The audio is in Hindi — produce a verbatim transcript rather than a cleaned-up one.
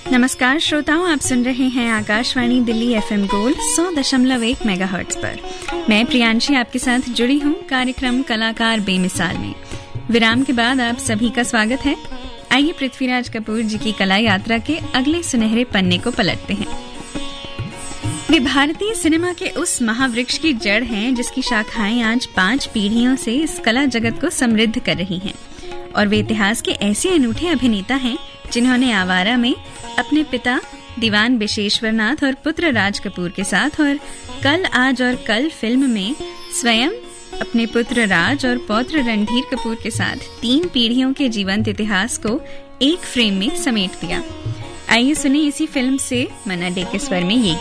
नमस्कार श्रोताओं, आप सुन रहे हैं आकाशवाणी दिल्ली एफएम गोल्ड सौ दशमलव एक मेगाहर्ट्ज पर। मैं प्रियांशी आपके साथ जुड़ी हूँ कार्यक्रम कलाकार बेमिसाल में। विराम के बाद आप सभी का स्वागत है। आइए पृथ्वीराज कपूर जी की कला यात्रा के अगले सुनहरे पन्ने को पलटते हैं। वे भारतीय सिनेमा के उस महावृक्ष की जड़ हैं जिसकी शाखाएं आज पांच पीढ़ियों से इस कला जगत को समृद्ध कर रही हैं। और वे इतिहास के ऐसे अनूठे अभिनेता हैं जिन्होंने आवारा में अपने पिता दीवान विशेश्वर नाथ और पुत्र राज कपूर के साथ और कल आज और कल फिल्म में स्वयं अपने पुत्र राज और पौत्र रणधीर कपूर के साथ तीन पीढ़ियों के जीवंत इतिहास को एक फ्रेम में समेट दिया। आइए सुने इसी फिल्म से मन्ना डे के स्वर में ये